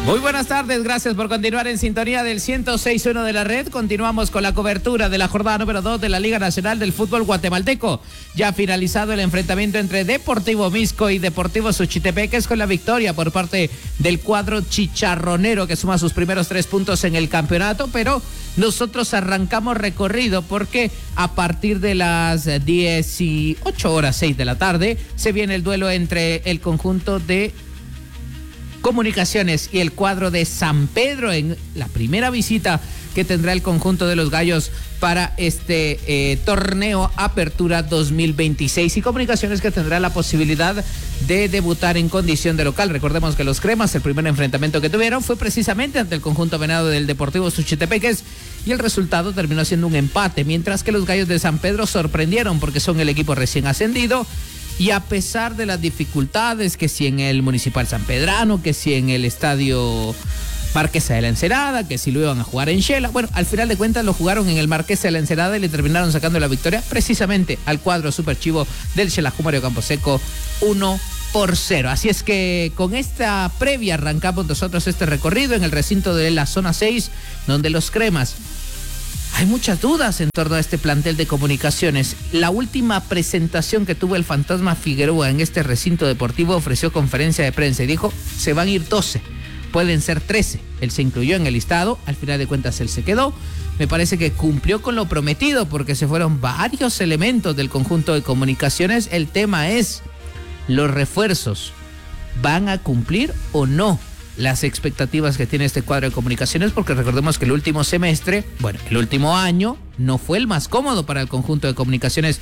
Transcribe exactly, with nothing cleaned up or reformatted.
Muy buenas tardes, gracias por continuar en sintonía del ciento seis punto uno de la red. Continuamos con la cobertura de la jornada número dos de la Liga Nacional del Fútbol Guatemalteco. Ya ha finalizado el enfrentamiento entre Deportivo Misco y Deportivo Suchitepeques con la victoria por parte del cuadro chicharronero que suma sus primeros tres puntos en el campeonato, pero nosotros arrancamos recorrido porque a partir de las dieciocho horas seis de la tarde se viene el duelo entre el conjunto de Comunicaciones y el cuadro de San Pedro en la primera visita que tendrá el conjunto de los Gallos para este eh, torneo Apertura dos mil veintiséis, y Comunicaciones que tendrá la posibilidad de debutar en condición de local. Recordemos que los cremas, el primer enfrentamiento que tuvieron fue precisamente ante el conjunto venado del Deportivo Suchitepeques y el resultado terminó siendo un empate, mientras que los Gallos de San Pedro sorprendieron porque son el equipo recién ascendido. Y a pesar de las dificultades, que si en el Municipal San Pedrano, que si en el Estadio Marquesa de la Ensenada, que si lo iban a jugar en Xela, bueno, al final de cuentas lo jugaron en el Marquesa de la Ensenada y le terminaron sacando la victoria precisamente al cuadro super chivo del Xelajú Mario Camposeco, uno por cero. Así es que con esta previa arrancamos nosotros este recorrido en el recinto de la zona seis, donde los cremas... Hay muchas dudas en torno a este plantel de Comunicaciones. La última presentación que tuvo el Fantasma Figueroa en este recinto deportivo ofreció conferencia de prensa y dijo, se van a ir doce, pueden ser trece. Él se incluyó en el listado, al final de cuentas él se quedó. Me parece que cumplió con lo prometido porque se fueron varios elementos del conjunto de Comunicaciones. El tema es, ¿los refuerzos van a cumplir o no las expectativas que tiene este cuadro de Comunicaciones? Porque recordemos que el último semestre, bueno, el último año no fue el más cómodo para el conjunto de Comunicaciones